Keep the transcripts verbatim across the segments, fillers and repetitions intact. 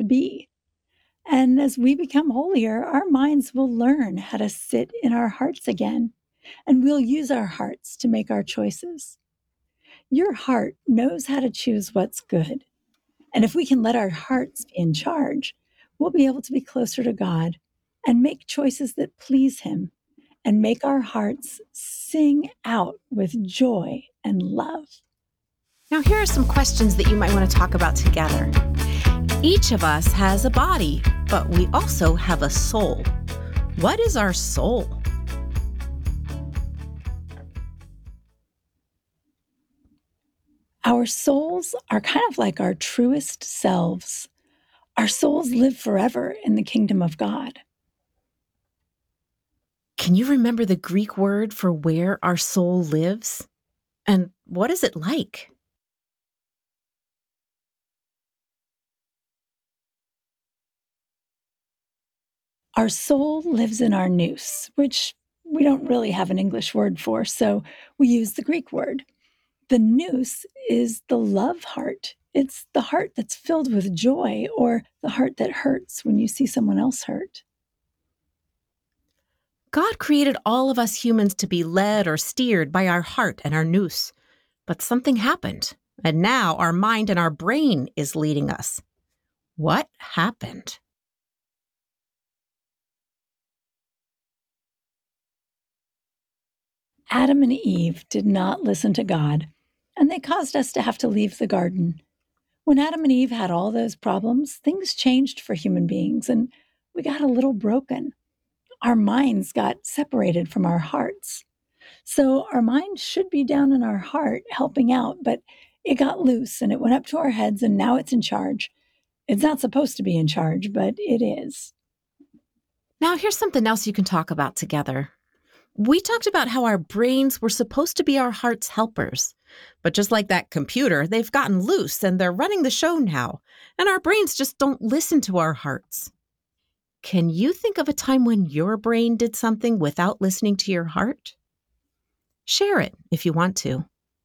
be. And as we become holier, our minds will learn how to sit in our hearts again, and we'll use our hearts to make our choices. Your heart knows how to choose what's good. And if we can let our hearts be in charge, we'll be able to be closer to God and make choices that please Him and make our hearts sing out with joy and love. Now, here are some questions that you might want to talk about together. Each of us has a body, but we also have a soul. What is our soul? Our souls are kind of like our truest selves. Our souls live forever in the kingdom of God. Can you remember the Greek word for where our soul lives? And what is it like? Our soul lives in our nous, which we don't really have an English word for, so we use the Greek word. The nous is the love heart. It's the heart that's filled with joy, or the heart that hurts when you see someone else hurt. God created all of us humans to be led or steered by our heart and our nous. But something happened, and now our mind and our brain is leading us. What happened? Adam and Eve did not listen to God, and they caused us to have to leave the garden. When Adam and Eve had all those problems, things changed for human beings, and we got a little broken. Our minds got separated from our hearts. So our mind should be down in our heart helping out, but it got loose and it went up to our heads, and now it's in charge. It's not supposed to be in charge, but it is. Now, here's something else you can talk about together. We talked about how our brains were supposed to be our heart's helpers. But just like that computer, they've gotten loose and they're running the show now. And our brains just don't listen to our hearts. Can you think of a time when your brain did something without listening to your heart? Share it if you want to.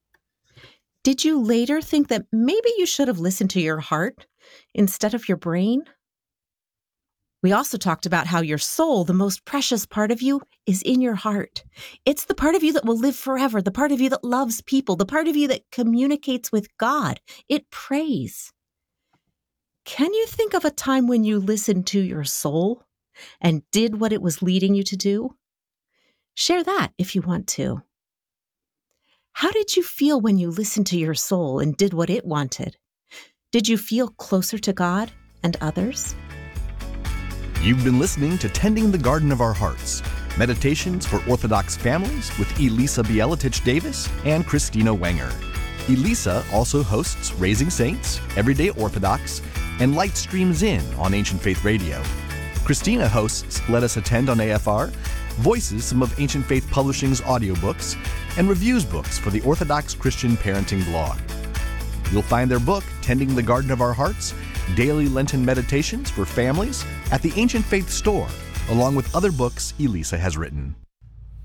Did you later think that maybe you should have listened to your heart instead of your brain? We also talked about how your soul, the most precious part of you, is in your heart. It's the part of you that will live forever, the part of you that loves people, the part of you that communicates with God. It prays. Can you think of a time when you listened to your soul and did what it was leading you to do? Share that if you want to. How did you feel when you listened to your soul and did what it wanted? Did you feel closer to God and others? You've been listening to Tending the Garden of Our Hearts, Meditations for Orthodox Families with Elisa Bielatich Davis and Christina Wenger. Elisa also hosts Raising Saints, Everyday Orthodox, and Light Streams In on Ancient Faith Radio. Christina hosts Let Us Attend on A F R, voices some of Ancient Faith Publishing's audiobooks, and reviews books for the Orthodox Christian Parenting blog. You'll find their book, Tending the Garden of Our Hearts, Daily Lenten Meditations for Families, at the Ancient Faith store, along with other books Elisa has written.